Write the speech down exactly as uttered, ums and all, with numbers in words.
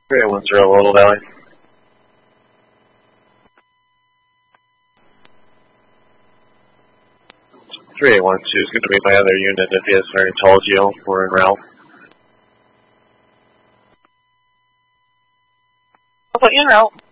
three eight one zero, Little Valley. three eight one two is going to be my other unit if he has very tall geo. We're en route. I'll put you en route.